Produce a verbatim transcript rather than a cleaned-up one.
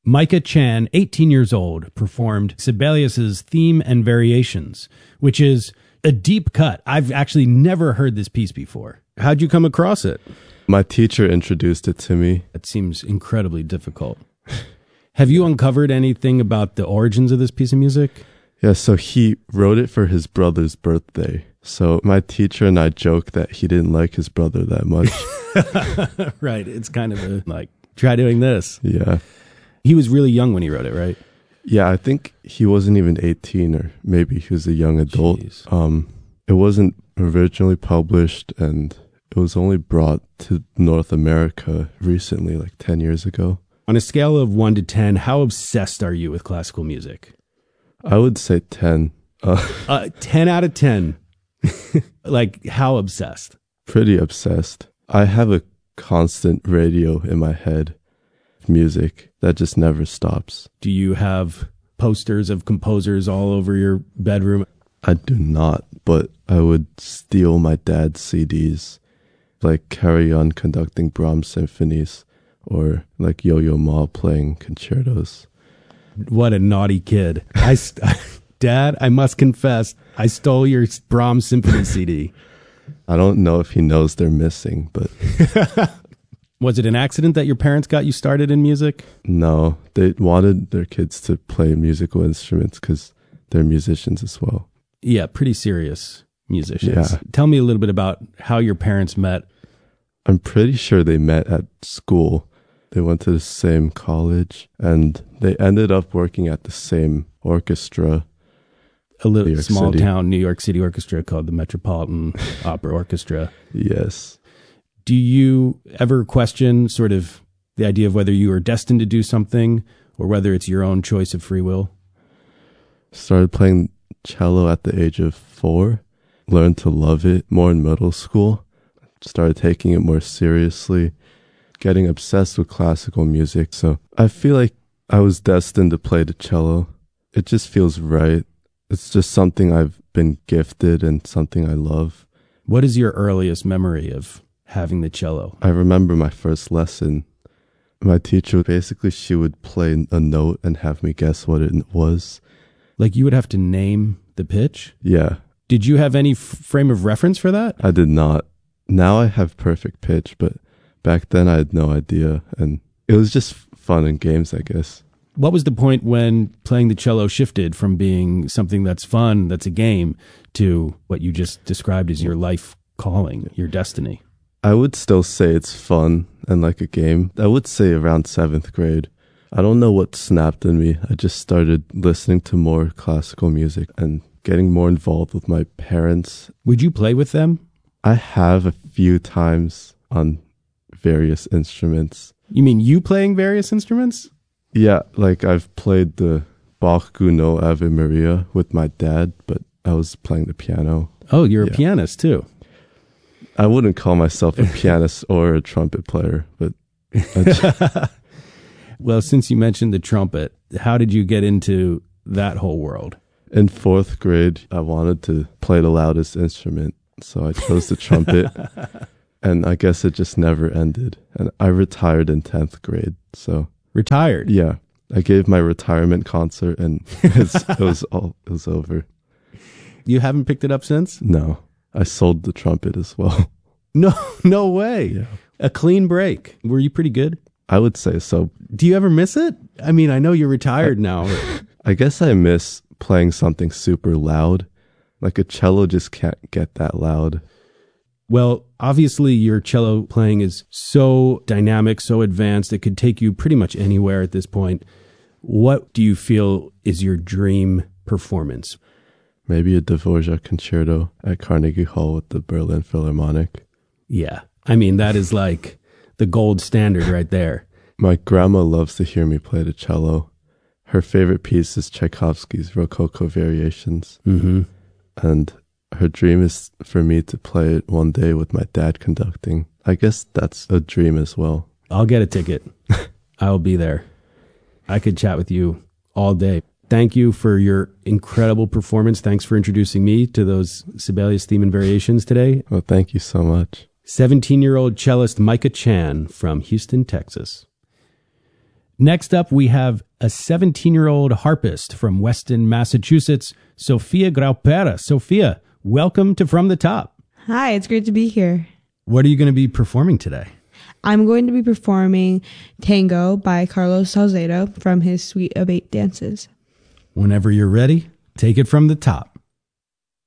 Micah Chan, eighteen years old, performed Sibelius's Theme and Variations, which is a deep cut. I've actually never heard this piece before. How'd you come across it? My teacher introduced it to me. It seems incredibly difficult. Have you uncovered anything about the origins of this piece of music? Yeah, so he wrote it for his brother's birthday. So my teacher and I joke that he didn't like his brother that much. Right. It's kind of a, like, try doing this. Yeah. He was really young when he wrote it, right? Yeah, I think he wasn't even eighteen, or maybe he was a young adult. Jeez. Um, it wasn't originally published, and it was only brought to North America recently, like ten years ago. On a scale of one to ten, how obsessed are you with classical music? I would say ten. Uh, uh, ten out of ten. Like, how obsessed? Pretty obsessed. I have a constant radio in my head. Music that just never stops. Do you have posters of composers all over your bedroom? I do not, but I would steal my dad's C Ds, like Carry On conducting Brahms symphonies, or like Yo-Yo Ma playing concertos. What a naughty kid. I st- Dad, I must confess, I stole your Brahms symphony C D. I don't know if he knows they're missing, but... Was it an accident that your parents got you started in music? No, they wanted their kids to play musical instruments because they're musicians as well. Yeah, pretty serious musicians. Yeah. Tell me a little bit about how your parents met. I'm pretty sure they met at school. They went to the same college, and they ended up working at the same orchestra. A little small City. town New York City orchestra called the Metropolitan Opera Orchestra. Yes. Do you ever question sort of the idea of whether you are destined to do something or whether it's your own choice of free will? Started playing cello at the age of four. Learned to love it more in middle school. Started taking it more seriously. Getting obsessed with classical music. So I feel like I was destined to play the cello. It just feels right. It's just something I've been gifted and something I love. What is your earliest memory of having the cello? I remember my first lesson. My teacher, basically, she would play a note and have me guess what it was. Like you would have to name the pitch? Yeah. Did you have any f- frame of reference for that? I did not. Now I have perfect pitch, but back then I had no idea. And it was just fun and games, I guess. What was the point when playing the cello shifted from being something that's fun, that's a game, to what you just described as your life calling, your destiny? I would still say it's fun and like a game. I would say around seventh grade. I don't know what snapped in me. I just started listening to more classical music and getting more involved with my parents. Would you play with them? I have a few times on various instruments. You mean you playing various instruments? Yeah, like I've played the Bach Gounod Ave Maria with my dad, but I was playing the piano. Oh, you're Yeah. a pianist too. I wouldn't call myself a pianist or a trumpet player, but I just, Well, since you mentioned the trumpet, how did you get into that whole world? in fourth grade, I wanted to play the loudest instrument, so I chose the trumpet, and I guess it just never ended. And I retired in tenth grade, so Retired? yeah, I gave my retirement concert, and it's, it was all it was over. You haven't picked it up since? No, I sold the trumpet as well. No, no way. Yeah. A clean break. Were you pretty good? I would say so. Do you ever miss it? I mean, I know you're retired now. I guess I miss playing something super loud. Like a cello just can't get that loud. Well, obviously your cello playing is so dynamic, so advanced, it could take you pretty much anywhere at this point. What do you feel is your dream performance? Maybe a Dvorak concerto at Carnegie Hall with the Berlin Philharmonic. Yeah. I mean, that is like the gold standard right there. My grandma loves to hear me play the cello. Her favorite piece is Tchaikovsky's Rococo Variations. Mm-hmm. And her dream is for me to play it one day with my dad conducting. I guess that's a dream as well. I'll get a ticket. I'll be there. I could chat with you all day. Thank you for your incredible performance. Thanks for introducing me to those Sibelius Theme and Variations today. Well, thank you so much. seventeen-year-old cellist Micah Chan from Houston, Texas. Next up, we have a seventeen-year-old harpist from Weston, Massachusetts, Sophia Graupera. Sophia, welcome to From the Top. Hi, it's great to be here. What are you going to be performing today? I'm going to be performing Tango by Carlos Salcedo from his Suite of Eight Dances. Whenever you're ready, take it from the top.